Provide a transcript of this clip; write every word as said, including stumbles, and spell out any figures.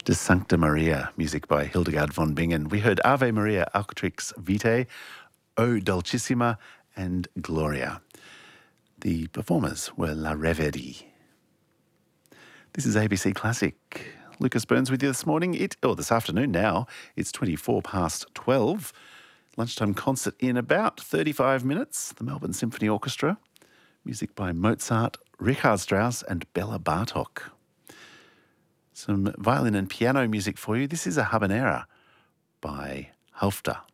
De Sancta Maria, music by Hildegard von Bingen. We heard Ave Maria Auctrix Vitae, O Dulcissima and Gloria. The performers were La Reverie. This is A B C Classic. Lucas Burns with you this morning, it or this afternoon now. It's twenty-four past twelve. Lunchtime concert in about thirty-five minutes. The Melbourne Symphony Orchestra. Music by Mozart, Richard Strauss and Bela Bartok. Some violin and piano music for you. This is a habanera by Halfter.